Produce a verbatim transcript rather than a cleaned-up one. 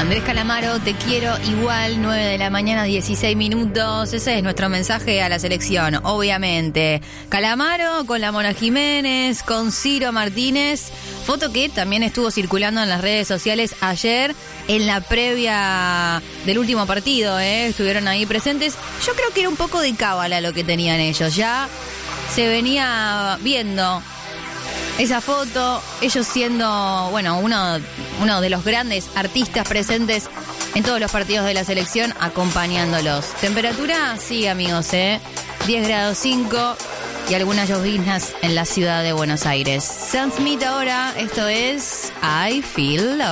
Andrés Calamaro, te quiero igual, nueve de la mañana, dieciséis minutos. Ese es nuestro mensaje a la selección, obviamente. Calamaro con la Mona Jiménez, con Ciro Martínez. Foto que también estuvo circulando en las redes sociales ayer en la previa del último partido, ¿eh? Estuvieron ahí presentes. Yo creo que era un poco de cábala lo que tenían ellos. Ya se venía viendo esa foto, ellos siendo, bueno, uno, uno de los grandes artistas presentes en todos los partidos de la selección, acompañándolos. Temperatura, sí, amigos, ¿eh? diez grados cinco y algunas lloviznas en la ciudad de Buenos Aires. Sam Smith ahora, esto es I Feel Love.